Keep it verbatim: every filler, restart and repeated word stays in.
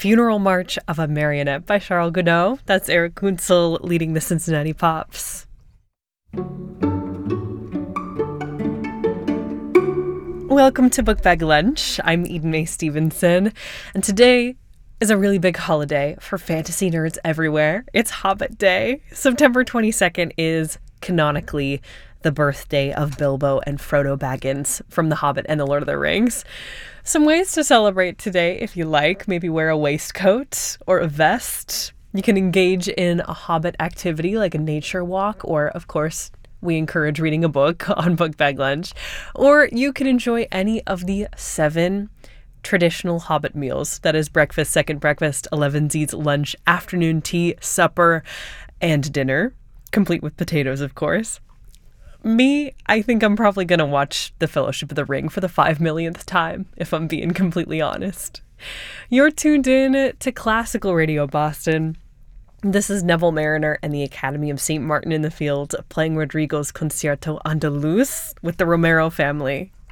Funeral March of a Marionette by Charles Gounod. That's Eric Kunzel leading the Cincinnati Pops. Welcome to Book Bag Lunch. I'm Eden Mae Stevenson, and today is a really big holiday for fantasy nerds everywhere. It's Hobbit Day. September twenty-second is canonically the birthday of Bilbo and Frodo Baggins from The Hobbit and The Lord of the Rings. Some ways to celebrate today, if you like. Maybe wear a waistcoat or a vest. You can engage in a Hobbit activity like a nature walk, or, of course, we encourage reading a book on Book Bag Lunch. Or you can enjoy any of the seven traditional Hobbit meals. That is breakfast, second breakfast, elevensies, lunch, afternoon tea, supper, and dinner, complete with potatoes, of course. Me, I think I'm probably going to watch The Fellowship of the Ring for the five millionth time, if I'm being completely honest. You're tuned in to Classical Radio Boston. This is Neville Mariner and the Academy of Saint Martin in the Fields playing Rodrigo's Concierto Andaluz with the Romero family.